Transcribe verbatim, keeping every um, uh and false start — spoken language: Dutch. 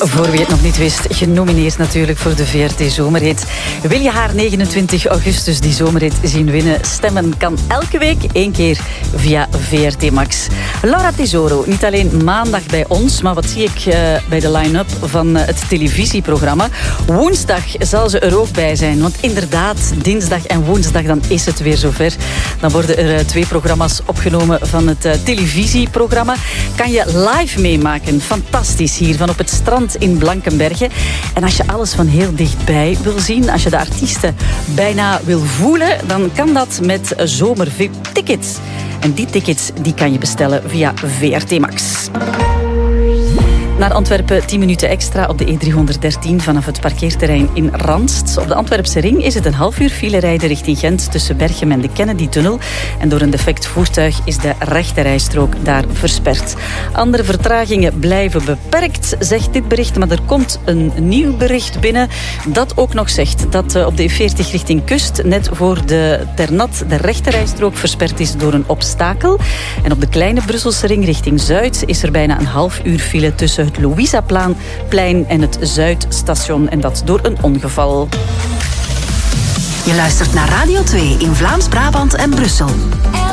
Voor wie het nog niet wist, genomineerd natuurlijk voor de V R T Zomerhit. Wil je haar negenentwintig augustus die Zomerhit zien winnen? Stemmen kan elke week één keer via V R T Max. Laura Tesoro, niet alleen maandag bij ons, maar wat zie ik uh, bij de line-up van uh, het televisieprogramma. Woensdag zal ze er ook bij zijn, want inderdaad, dinsdag en woensdag dan is het weer zover. Dan worden er uh, twee programma's opgenomen van het uh, televisieprogramma. Kan je live meemaken, fantastisch hier van op het strand in Blankenberge. En als je alles van heel dichtbij wil zien, als je de artiesten bijna wil voelen, dan kan dat met Zomer V I P-tickets. En die tickets die kan je bestellen via V R T Max. Naar Antwerpen, tien minuten extra op de E driehonderddertien vanaf het parkeerterrein in Randst. Op de Antwerpse ring is het een half uur file rijden richting Gent tussen Berchem en de Kennedy-tunnel. En door een defect voertuig is de rechterrijstrook daar versperd. Andere vertragingen blijven beperkt, zegt dit bericht. Maar er komt een nieuw bericht binnen dat ook nog zegt dat op de E veertig richting Kust net voor de Ternat de rechterrijstrook versperd is door een obstakel. En op de kleine Brusselse ring richting Zuid is er bijna een half uur file tussen het Louisaplein en het Zuidstation. En dat door een ongeval. Je luistert naar Radio twee in Vlaams-Brabant en Brussel.